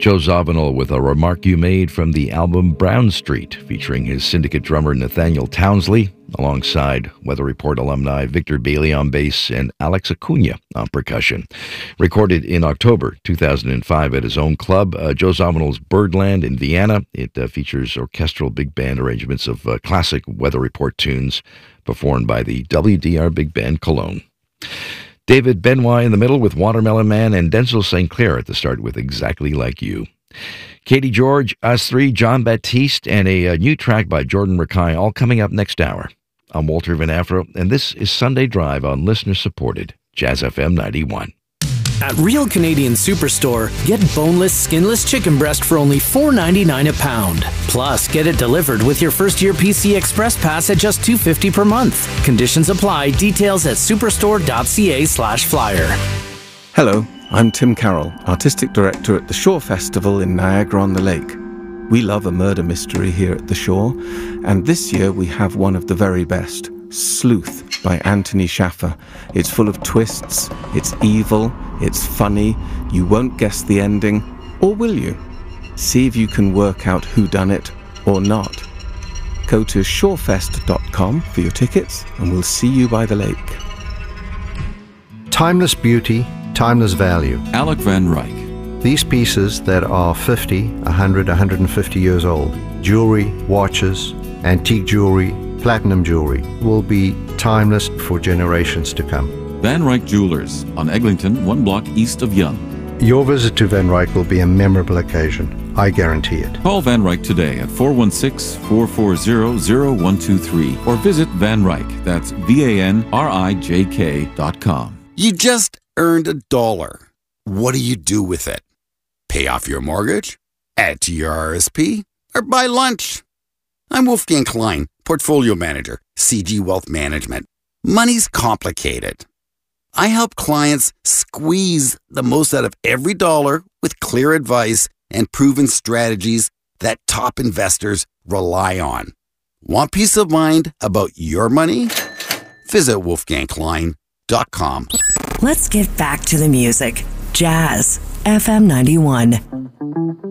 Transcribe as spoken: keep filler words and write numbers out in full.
Joe Zawinul with a remark you made from the album Brown Street, featuring his Syndicate drummer Nathaniel Townsley, alongside Weather Report alumni Victor Bailey on bass and Alex Acuna on percussion. Recorded in October two thousand five at his own club, uh, Joe Zawinul's Birdland in Vienna. It uh, features orchestral big band arrangements of uh, classic Weather Report tunes performed by the W D R Big Band Cologne. David Benoit in the middle with Watermelon Man, and Denzel Saint Clair at the start with Exactly Like You. Katie George, Us Three, John Baptiste, and a, a new track by Jordan Rakai, all coming up next hour. I'm Walter Van Afro, and this is Sunday Drive on listener-supported Jazz F M ninety-one. At Real Canadian Superstore, get boneless, skinless chicken breast for only four ninety-nine a pound. Plus, get it delivered with your first-year P C Express Pass at just two fifty per month. Conditions apply. Details at superstore.ca slash flyer. Hello, I'm Tim Carroll, Artistic Director at the Shore Festival in Niagara-on-the-Lake. We love a murder mystery here at the Shore, and this year we have one of the very best, Sleuth by Anthony Shaffer. It's full of twists, it's evil, it's funny, you won't guess the ending, or will you? See if you can work out who done it or not. Go to shorefest dot com for your tickets, and we'll see you by the lake. Timeless beauty, timeless value. Alec Van Ryck. These pieces that are fifty, one hundred, one hundred fifty years old, jewelry, watches, antique jewelry, platinum jewelry, will be timeless for generations to come. Van Ryck Jewelers on Eglinton, one block east of Yonge. Your visit to Van Ryck will be a memorable occasion. I guarantee it. Call Van Ryck today at four one six, four four zero, zero one two three or visit Van Ryck, that's V A N R I J K dot com. You just earned a dollar. What do you do with it? Pay off your mortgage? Add to your R S P? Or buy lunch? I'm Wolfgang Klein, Portfolio Manager, C G Wealth Management. Money's complicated. I help clients squeeze the most out of every dollar with clear advice and proven strategies that top investors rely on. Want peace of mind about your money? Visit wolfgang klein dot com. Let's get back to the music. Jazz F M ninety-one.